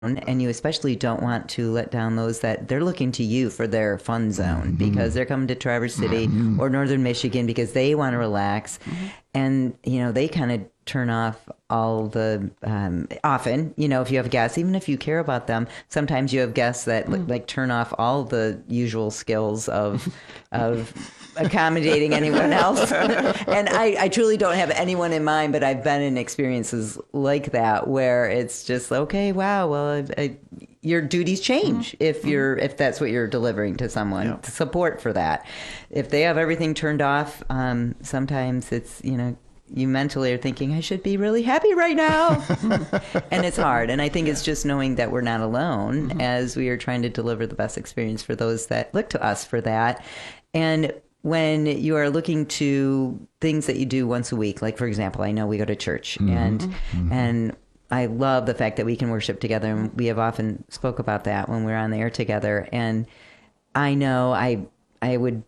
and you especially don't want to let down those that they're looking to you for their fun zone because they're coming to Traverse City or Northern Michigan because they want to relax. And, they kind of turn off all the, often, if you have guests, even if you care about them, sometimes you have guests that like turn off all the usual skills of accommodating anyone else. And I truly don't have anyone in mind, but I've been in experiences like that where it's just, okay, wow, well, your duties change if that's what you're delivering to someone, support for that. If they have everything turned off, sometimes it's, you mentally are thinking, I should be really happy right now. And it's hard. And I think it's just knowing that we're not alone as we are trying to deliver the best experience for those that look to us for that. And when you are looking to things that you do once a week, like, for example, I know we go to church and I love the fact that we can worship together. And we have often spoke about that when we're on the air together. And I know I would,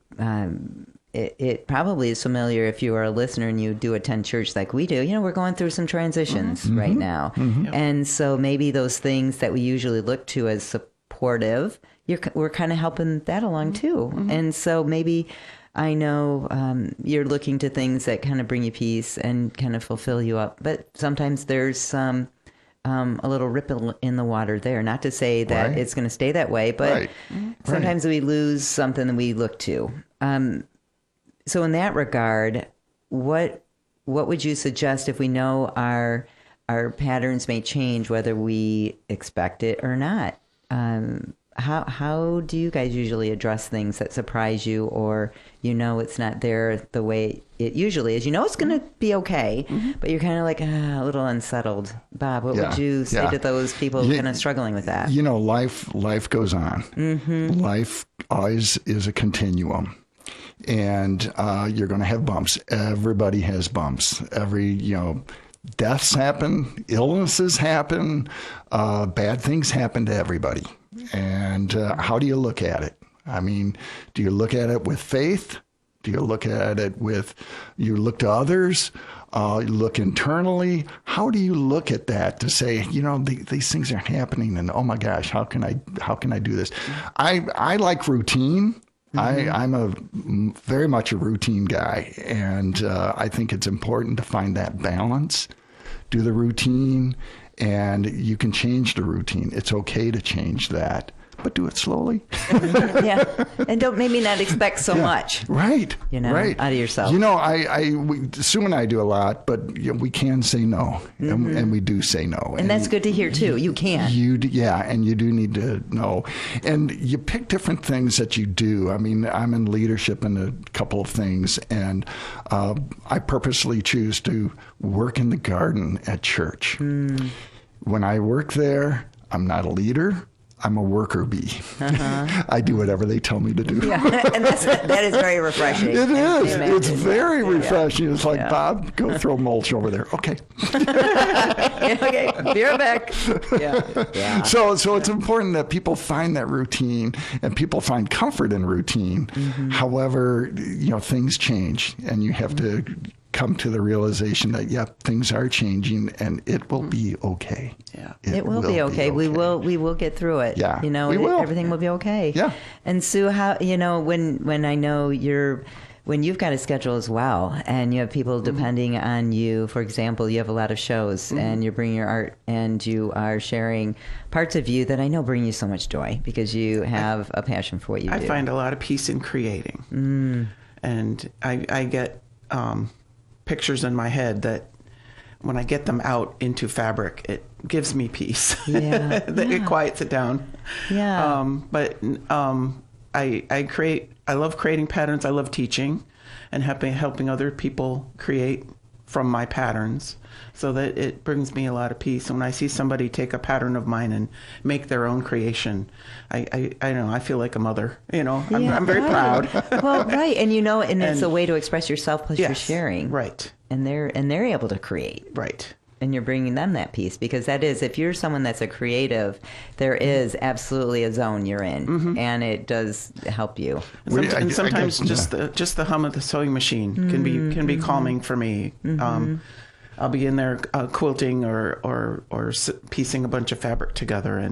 it probably is familiar if you are a listener and you do attend church like we do. We're going through some transitions right now. And so maybe those things that we usually look to as supportive, we're kind of helping that along too. And so maybe I know you're looking to things that kind of bring you peace and kind of fulfill you up. But sometimes there's some a little ripple in the water there. Not to say that it's going to stay that way, but sometimes we lose something that we look to. So in that regard, what would you suggest if we know our patterns may change, whether we expect it or not? How do you guys usually address things that surprise you, or it's not there the way it usually is? It's going to be okay, but you're kind of like a little unsettled. Bob, what would you say to those people kind of struggling with that? Life goes on. Life always is a continuum. And you're going to have bumps. Everybody has bumps. Deaths happen, illnesses happen, bad things happen to everybody. And how do you look at it? I mean, do you look at it with faith? Do you look at it you look to others? You look internally? How do you look at that to say, these things are happening and oh my gosh, how can I do this? I like routine. I'm very much a routine guy, and I think it's important to find that balance. Do the routine, and you can change the routine. It's okay to change that, but do it slowly. And don't maybe not expect so much. Right. Out of yourself. Sue and I do a lot, but we can say no, and we do say no. And that's good to hear too. You can. And you do need to know. And you pick different things that you do. I mean, I'm in leadership in a couple of things, and I purposely choose to work in the garden at church. When I work there, I'm not a leader. I'm a worker bee. I do whatever they tell me to do. And that is very refreshing. It is. It's very refreshing. It's like, Bob, go throw mulch over there. Okay. Okay, be right back. So it's important that people find that routine and people find comfort in routine. However, things change, and you have to come to the realization that things are changing and it will be okay. It will be okay. We will get through it. We will. Everything will be okay. And Sue, how when I know when you've got a schedule as well and you have people depending on you, for example, you have a lot of shows and you're bringing your art and you are sharing parts of you that I know bring you so much joy because you have a passion for what you do. I find a lot of peace in creating. And I get pictures in my head that when I get them out into fabric, it gives me peace. It quiets it down. I love creating patterns. I love teaching and helping other people create from my patterns, so that it brings me a lot of peace. And when I see somebody take a pattern of mine and make their own creation, I know, I feel like a mother, I'm very proud. Well, right. And and it's a way to express yourself, plus you're sharing. Right. And they're able to create. Right. And you're bringing them that peace, because that is, if you're someone that's a creative, there is absolutely a zone you're in, and it does help you. And sometimes just the hum of the sewing machine can be calming for me. I'll be in there quilting or piecing a bunch of fabric together,